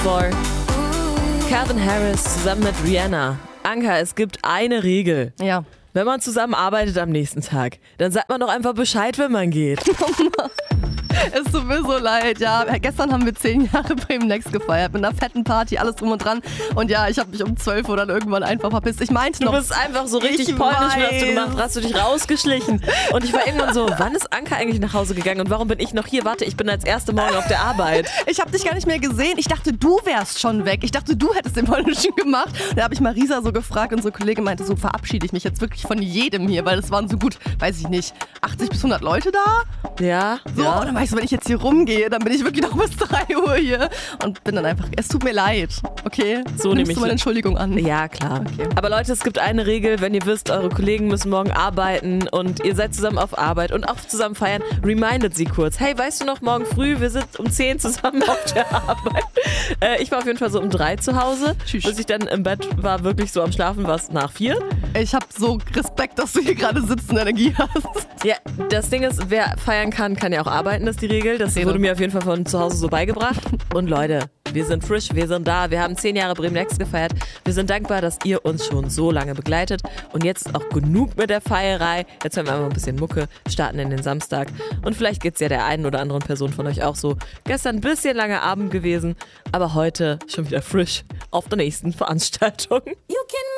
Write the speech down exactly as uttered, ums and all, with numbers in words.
Before. Calvin Harris zusammen mit Rihanna. Anka, es gibt eine Regel. Ja. Wenn man zusammen arbeitet am nächsten Tag, dann sagt man doch einfach Bescheid, wenn man geht. Es tut mir so leid, ja. Gestern haben wir zehn Jahre Bremen Next gefeiert mit einer fetten Party, alles drum und dran. Und ja, ich habe mich um zwölf Uhr dann irgendwann einfach verpisst. Ich meinte Du noch... bist einfach so richtig Ich polnisch, weiß. hast du gemacht, hast du dich rausgeschlichen. Und ich war irgendwann so, wann ist Anka eigentlich nach Hause gegangen und warum bin ich noch hier? Warte, ich bin als erste morgen auf der Arbeit. Ich habe dich gar nicht mehr gesehen. Ich dachte, du wärst schon weg. Ich dachte, du hättest den Polnischen gemacht. Da habe ich Marisa so gefragt, unsere Kollegin meinte, so verabschiede ich mich jetzt wirklich von jedem hier, weil es waren so gut, weiß ich nicht, achtzig bis hundert Leute da. Ja, So, ja. und dann weißt du, wenn ich jetzt hier rumgehe, dann bin ich wirklich noch bis drei Uhr hier und bin dann einfach, es tut mir leid, okay? So Nimmst nehme ich- du meine Entschuldigung an? Ja, klar. Okay. Aber Leute, es gibt eine Regel, wenn ihr wisst, eure Kollegen müssen morgen arbeiten und ihr seid zusammen auf Arbeit und auch zusammen feiern, remindet sie kurz. Hey, weißt du noch, morgen früh, wir sind um zehn zusammen auf der Arbeit. Äh, ich war auf jeden Fall so um drei zu Hause. Tschüss. Bis ich dann im Bett war, wirklich so am Schlafen, war es nach vier. Ich habe so Respekt, dass du hier gerade sitzt und Energie hast. Ja, das Ding ist, wer feiern kann, kann ja auch arbeiten, das ist die Regel. Das Rede. wurde mir auf jeden Fall von zu Hause so beigebracht. Und Leute, wir sind frisch, wir sind da. Wir haben zehn Jahre Bremen Next gefeiert. Wir sind dankbar, dass ihr uns schon so lange begleitet. Und jetzt ist auch genug mit der Feierei. Jetzt hören wir einfach ein bisschen Mucke, starten in den Samstag. Und vielleicht geht es ja der einen oder anderen Person von euch auch so. Gestern ein bisschen langer Abend gewesen, aber heute schon wieder frisch auf der nächsten Veranstaltung. You can